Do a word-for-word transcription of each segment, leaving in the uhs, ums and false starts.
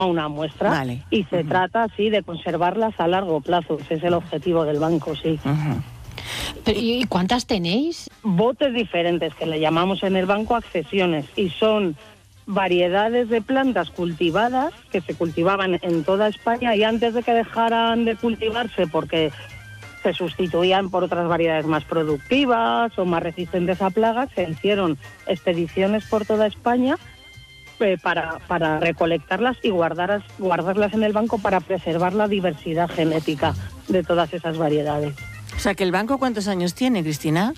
una muestra. Vale. Y se uh-huh. trata, sí, de conservarlas a largo plazo. Ese es el objetivo del banco, sí. Uh-huh. Pero, ¿y cuántas tenéis? Botes diferentes, que le llamamos en el banco accesiones, y son variedades de plantas cultivadas que se cultivaban en toda España, y antes de que dejaran de cultivarse porque se sustituían por otras variedades más productivas o más resistentes a plagas, se hicieron expediciones por toda España eh, para, para recolectarlas y guardarlas, guardarlas en el banco para preservar la diversidad genética de todas esas variedades. O sea, que el banco, ¿cuántos años tiene, Cristina?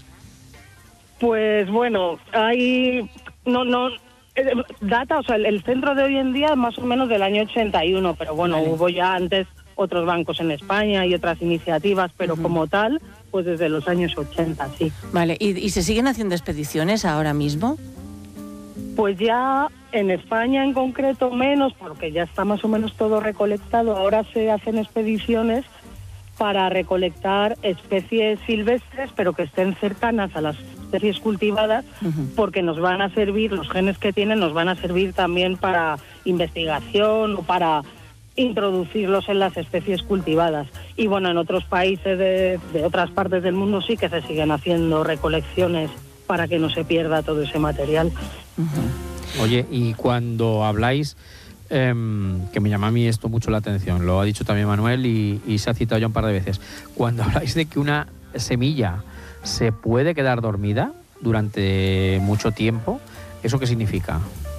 Pues bueno, hay... no no eh, data, o sea, el, el centro de hoy en día es más o menos del año ochenta y uno, pero bueno, vale. Hubo ya antes otros bancos en España y otras iniciativas, pero uh-huh. como tal, pues desde los años ochenta, sí. Vale, ¿y, y se siguen haciendo expediciones ahora mismo? Pues ya en España en concreto menos, porque ya está más o menos todo recolectado. Ahora se hacen expediciones para recolectar especies silvestres, pero que estén cercanas a las especies cultivadas, uh-huh. porque nos van a servir, los genes que tienen nos van a servir también para investigación o para introducirlos en las especies cultivadas. Y bueno, en otros países de, de otras partes del mundo sí que se siguen haciendo recolecciones para que no se pierda todo ese material. Uh-huh. Oye, y cuando habláis, eh, que me llama a mí esto mucho la atención, lo ha dicho también Manuel y, y se ha citado ya un par de veces, cuando habláis de que una semilla se puede quedar dormida durante mucho tiempo, ¿eso qué significa?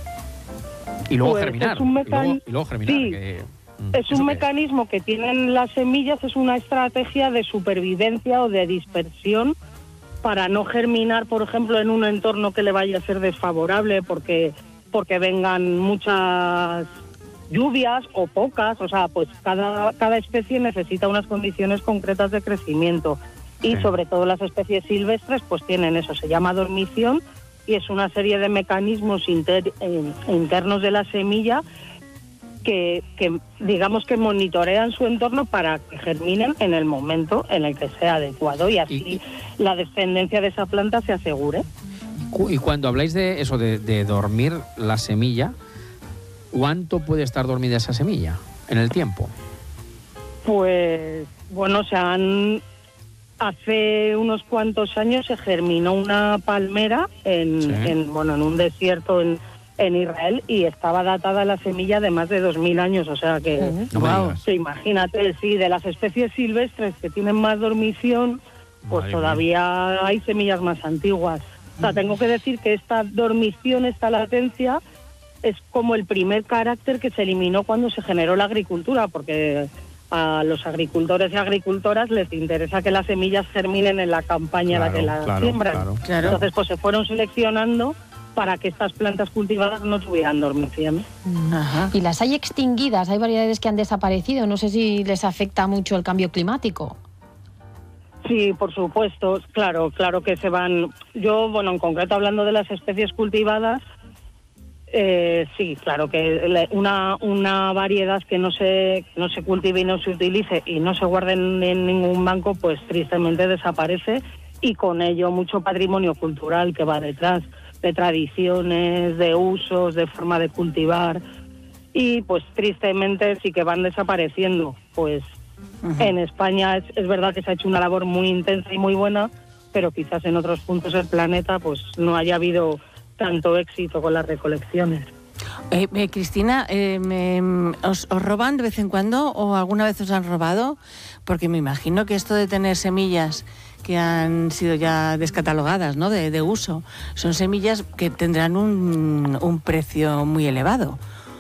Y luego pues germinar. Es un mecan... y, luego, y luego germinar. Sí. Que, Es un mecanismo es? que tienen las semillas, es una estrategia de supervivencia o de dispersión para no germinar, por ejemplo, en un entorno que le vaya a ser desfavorable porque, porque vengan muchas lluvias o pocas. O sea, pues cada, cada especie necesita unas condiciones concretas de crecimiento. Y sí. sobre todo las especies silvestres pues tienen eso, se llama dormición, y es una serie de mecanismos inter, eh, internos de la semilla que, que digamos que monitorean su entorno para que germinen en el momento en el que sea adecuado, y así y, la descendencia de esa planta se asegure. Y cuando habláis de eso, de, de dormir la semilla, ¿cuánto puede estar dormida esa semilla en el tiempo? Pues bueno, se han... Hace unos cuantos años se germinó una palmera en, sí. en bueno en un desierto en, en Israel, y estaba datada la semilla de más de dos mil años, o sea que, no wow, que imagínate, sí, de las especies silvestres que tienen más dormición, pues Madre todavía mía. Hay semillas más antiguas. O sea, tengo que decir que esta dormición, esta latencia, es como el primer carácter que se eliminó cuando se generó la agricultura, porque a los agricultores y agricultoras les interesa que las semillas germinen en la campaña claro, en la que las claro, siembran. Claro, claro. Entonces, pues se fueron seleccionando para que estas plantas cultivadas no tuvieran dormición. Ajá. ¿Y las hay extinguidas? ¿Hay variedades que han desaparecido? No sé si les afecta mucho el cambio climático. Sí, por supuesto, claro, claro que se van. Yo, bueno, en concreto hablando de las especies cultivadas, Eh, sí, claro que una una variedad que no se no se cultive y no se utilice y no se guarde en, en ningún banco, pues tristemente desaparece, y con ello mucho patrimonio cultural que va detrás, de tradiciones, de usos, de forma de cultivar, y pues tristemente sí que van desapareciendo. Pues uh-huh. en España es, es verdad que se ha hecho una labor muy intensa y muy buena, pero quizás en otros puntos del planeta pues no haya habido tanto éxito con las recolecciones. Eh, eh, Cristina, eh, me, ¿os, ¿os roban de vez en cuando o alguna vez os han robado? Porque me imagino que esto de tener semillas que han sido ya descatalogadas, ¿no?, de, de uso, son semillas que tendrán un, un precio muy elevado.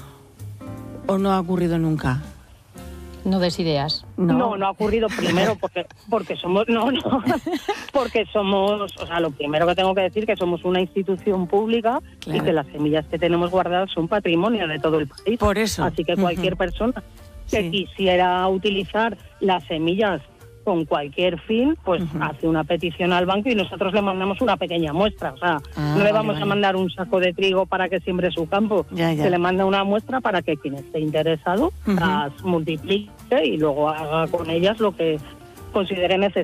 ¿O no ha ocurrido nunca? No des ideas. No, no, no ha ocurrido primero porque porque somos no, no, porque somos, o sea, lo primero que tengo que decir que somos una institución pública, claro, y que las semillas que tenemos guardadas son patrimonio de todo el país. Por eso. Así que cualquier uh-huh. persona que sí. quisiera utilizar las semillas con cualquier fin, pues uh-huh. hace una petición al banco y nosotros le mandamos una pequeña muestra. O sea, ah, no le vamos vale, a mandar vale. un saco de trigo para que siembre su campo. Ya, ya. Se le manda una muestra para que quien esté interesado uh-huh. las multiplique y luego haga con ellas lo que considere necesario.